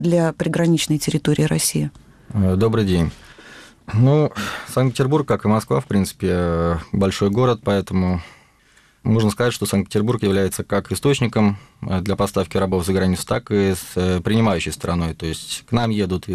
для приграничной территории России? Добрый день. Санкт-Петербург, как и Москва, в принципе, большой город, поэтому можно сказать, что Санкт-Петербург является как источником для поставки рабов за границу, так и с принимающей страной. То есть к нам едут